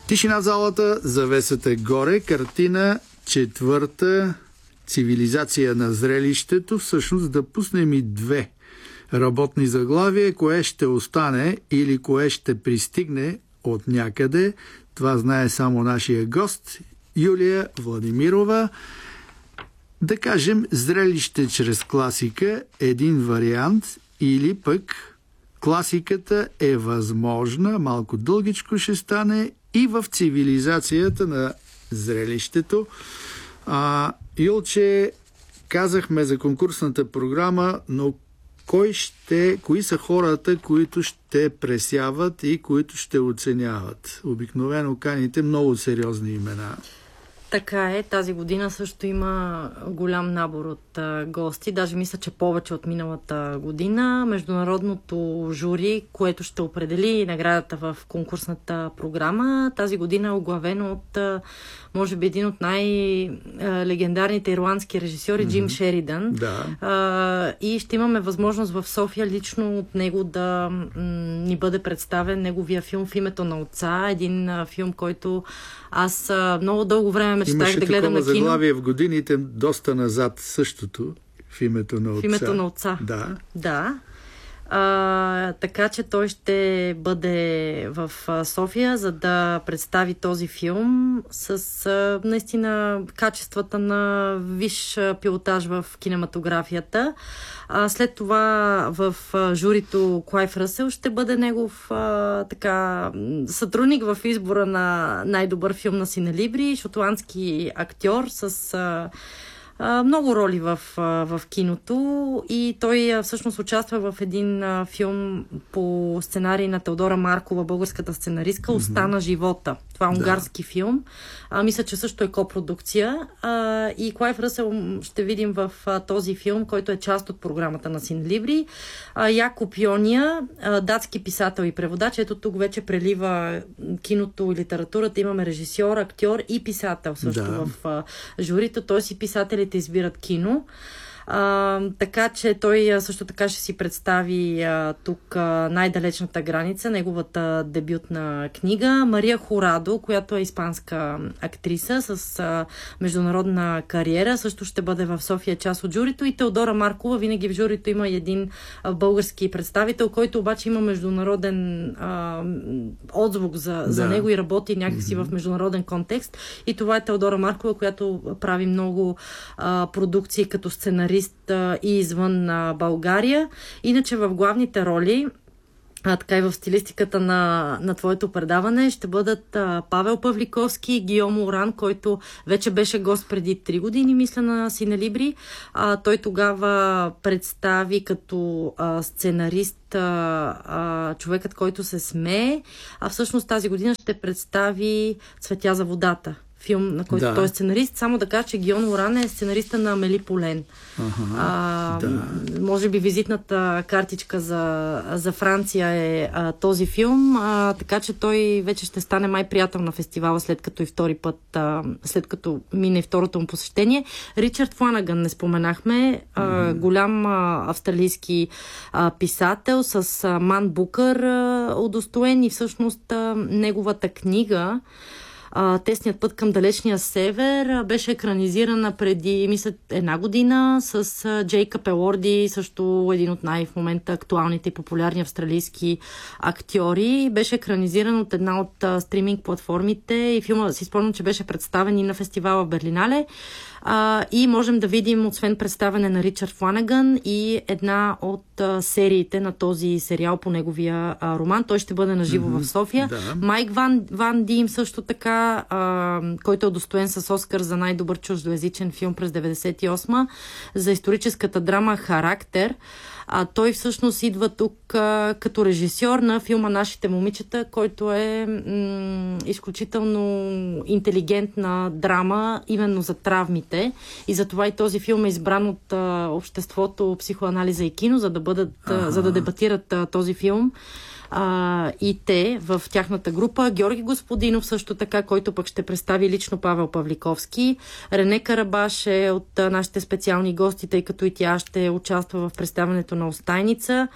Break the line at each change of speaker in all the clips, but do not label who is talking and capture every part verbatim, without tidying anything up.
Тишина в залата, завесата е горе, картина четвърта, цивилизация на зрелището. Всъщност да пуснем и две работни заглавия, кое ще остане или кое ще пристигне от някъде. Това знае само нашия гост Юлия Владимирова. Да кажем, зрелище чрез класика, един вариант, или пък класиката е възможна, малко дългичко ще стане и в цивилизацията на зрелището. А, Юлче, казахме за конкурсната програма, но кой ще, кои са хората, които ще пресяват и които ще оценяват? Обикновено каните много сериозни имена.
Така е. Тази година също има голям набор от а, гости. Даже мисля, че повече от миналата година. Международното жури, което ще определи наградата в конкурсната програма, тази година е оглавено от, а, може би, един от най-легендарните ирландски режисьори, mm-hmm. Джим Шеридан.
Да.
А, и ще имаме възможност в София лично от него да м- ни бъде представен неговия филм "В името на отца". Един а, филм, който аз а, много дълго време мечтах да гледам на кино.
Имаше такова заглавие в годините доста назад същото, "В името на отца".
В името на отца.
Да.
Да. А, така че той ще бъде в София, за да представи този филм с а, наистина качествата на висш пилотаж в кинематографията. А, след това в а, журито Клайв Ръсел ще бъде негов а, така, сътрудник в избора на най-добър филм на Синелибри, шотландски актьор с а, Uh, много роли в, uh, в киното и той uh, всъщност участва в един uh, филм по сценарий на Теодора Маркова, българската сценаристка, "Остана живота". Това е унгарски да. филм. Uh, мисля, че също е копродукция. Uh, и Клайв Ръсел ще видим в uh, този филм, който е част от програмата на Синелибри. Uh, Якоб Йония, uh, датски писател и преводач. Ето тук вече прелива киното и литературата. Имаме режисьор, актьор и писател също да. в uh, журито. Той си писатели избират кино. А, така че той също така ще си представи а, тук а, "Най-далечната граница", неговата дебютна книга. Мария Хорадо, която е испанска актриса с а, международна кариера, също ще бъде в София част от журито. И Теодора Маркова, винаги в журито има един а, български представител, който обаче има международен а, отзвук за, да. за него и работи някакси mm-hmm. в международен контекст. И това е Теодора Маркова, която прави много а, продукции като сценарист и извън а, България. Иначе в главните роли, а, така и в стилистиката на, на твоето предаване, ще бъдат а, Павел Павликовски и Гийом Оран, който вече беше гост преди три години, мисля, на Синелибри. А, той тогава представи като а, сценарист а, а, "Човекът, който се смее", а всъщност тази година ще представи "Цветя за водата", филм, на който да. той е сценарист. Само да кажа, че Гийом Оран е сценариста на Амели Полен.
Ага,
а,
да.
Може би визитната картичка за, за Франция е а, този филм, а, така че той вече ще стане май приятел на фестивала, след като и втори път, а, след като мине и второто му посещение. Ричард Фланаган не споменахме, а, mm-hmm. голям а, австралийски а, писател с а, Ман Букър а, удостоен и всъщност а, неговата книга "Тесният път към далечния север" беше екранизирана преди, мисля, една година с Джейкъб Елорди, също един от най- в момента актуалните и популярни австралийски актьори. Беше екранизиран от една от стриминг платформите и филма, си спомням, че беше представен и на фестивала в Берлинале. А, и можем да видим, освен представяне на Ричард Фланаган, и една от а, сериите на този сериал по неговия а, роман. Той ще бъде наживо mm-hmm. в София. Да. Майк Ван, Ван Дим също така, а, който е удостоен с Оскар за най-добър чуждоязичен филм през деветдесет и осма за историческата драма "Характер". А той всъщност идва тук а, като режисьор на филма "Нашите момичета", който е м- изключително интелигентна драма именно за травмите. И затова и този филм е избран от а, обществото "Психоанализа и кино", за да бъдат, а, за да дебатират а, този филм. а, и те в тяхната група. Георги Господинов също така, който пък ще представи лично Павел Павликовски. Рене Карабаш е от а, нашите специални гости, тъй като и тя ще участва в представянето на Остайница.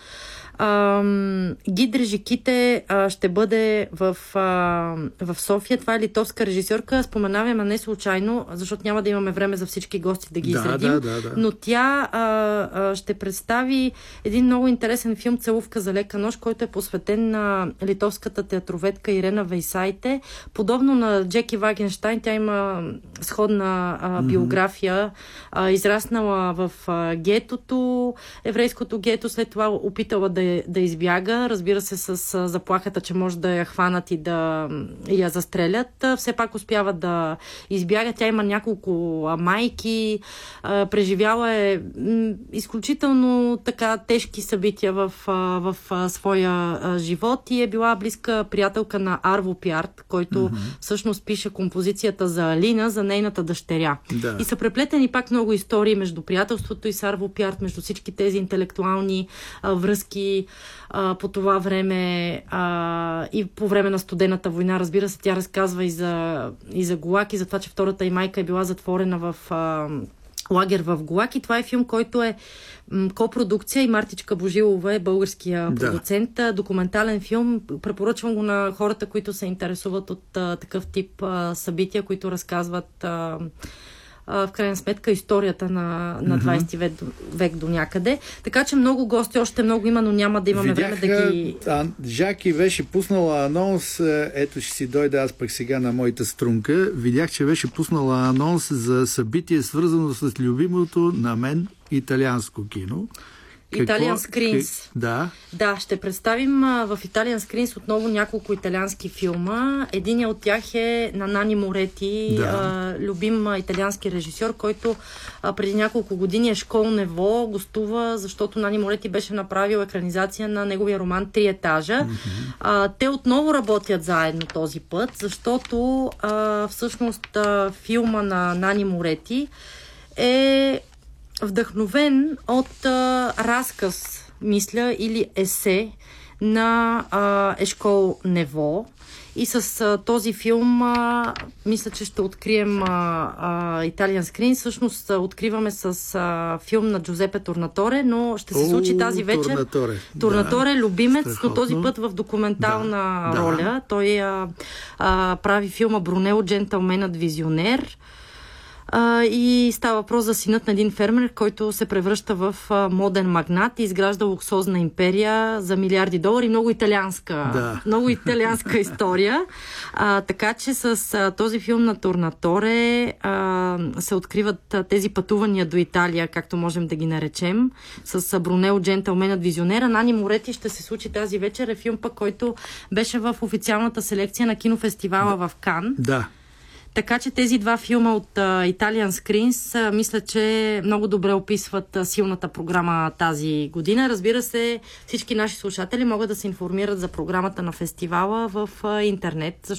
Гид Режиките а, ще бъде в, а, в София. Това е литовска режисьорка. Споменавам, а не случайно, защото няма да имаме време за всички гости да ги
да,
изредим.
Да, да, да.
Но тя а, а, ще представи един много интересен филм "Целувка за лека нощ", който е посветен на литовската театроведка Ирена Вейсайте. Подобно на Джеки Вагенщайн, тя има сходна а, биография. А, израснала в а, гетото, еврейското гето, след това опитала да да избяга, разбира се, с заплахата, че може да я хванат и да я застрелят. Все пак успява да избяга. Тя има няколко майки, преживяла е изключително така тежки събития в, в, в своя живот и е била близка приятелка на Арво Пярт, който mm-hmm. всъщност пише композицията за Алина, за нейната дъщеря. Да. И са преплетени пак много истории между приятелството и с Арво Пярт, между всички тези интелектуални а, връзки а, по това време а, и по време на студената война. Разбира се, тя разказва и за, и за ГУЛАГ, и за това, че втората й майка е била затворена в а, лагер в ГУЛАГ. И това е филм, който е м, копродукция и Мартичка Божилова е българския да. продуцент. Документален филм. Препоръчвам го на хората, които се интересуват от а, такъв тип а, събития, които разказват а, в крайна сметка историята на, на двайсети век, век до някъде. Така че много гости, още много има, но няма да имаме
Видях,
време да ги...
А, Жаки беше пуснала анонс, ето ще си дойда аз пък сега на моята струнка. Видях, че беше пуснала анонс за събитие, свързано с любимото на мен италианско кино.
Италиан Скринс.
Да.
Да, ще представим а, в Италиан Скринс отново няколко италиански филма. Единият от тях е на Нани Морети, да. а, любим а, италиански режисьор, който а, преди няколко години е Школ Нево, гостува, защото Нани Морети беше направил екранизация на неговия роман "Три етажа". Mm-hmm. А, те отново работят заедно този път, защото а, всъщност а, филма на Нани Морети е вдъхновен от а, разказ, мисля, или есе на а, Ешкол Нево. И с а, този филм а, мисля, че ще открием Италиан Скрин. Всъщност а, откриваме с а, филм на Джузепе Торнаторе, но ще се случи тази вечер.
Торнаторе.
Торнаторе,
да.
любимец,
Страхотно.
но този път в документална
да.
роля.
Да.
Той а, а, прави филма "Брунело, джентълменът визионер". Uh, и става въпрос за синът на един фермер, който се превръща в uh, моден магнат и изгражда луксозна империя за милиарди долари. Много италианска,
да.
много италианска история. Uh, така че с uh, този филм на Торнаторе uh, се откриват uh, тези пътувания до Италия, както можем да ги наречем, с uh, Брунело, джентълменът визионера. Нани Морети ще се случи тази вечер. Е филм пък, който беше в официалната селекция на кинофестивала да. в Кан.
Да.
Така че тези два филма от uh, Italian Screens uh, мисля, че много добре описват uh, силната програма тази година. Разбира се, всички наши слушатели могат да се информират за програмата на фестивала в uh, интернет,